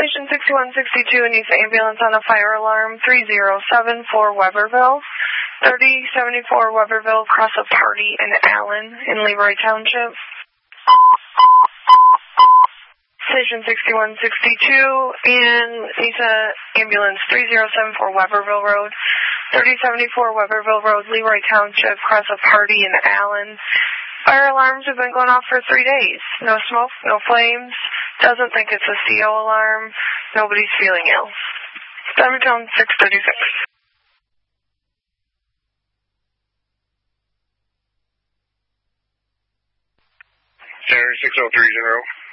Station 6162, a NISA ambulance on a fire alarm 3074 Weberville. 3074 Weberville, cross a party in Allen in Leroy Township. Station 6162 and NISA ambulance 3074 Weberville Road. 3074 Weberville Road, Leroy Township, cross a party in Allen. Fire alarms have been going off for 3 days. No smoke, no flames. Doesn't think it's a CO alarm. Nobody's feeling ill. Severtown 636. Center 6030.